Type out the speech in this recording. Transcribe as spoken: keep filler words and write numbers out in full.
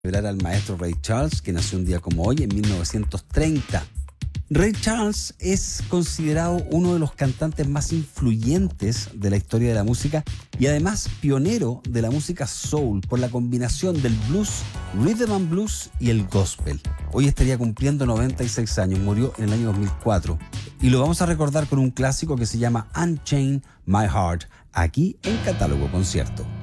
celebrar al maestro Ray Charles, que nació un día como hoy, en mil novecientos treinta. Ray Charles es considerado uno de los cantantes más influyentes de la historia de la música y además pionero de la música soul por la combinación del blues, rhythm and blues y el gospel. Hoy estaría cumpliendo noventa y seis años, murió en el año dos mil cuatro y lo vamos a recordar con un clásico que se llama Unchain My Heart, aquí en Catálogo Concierto.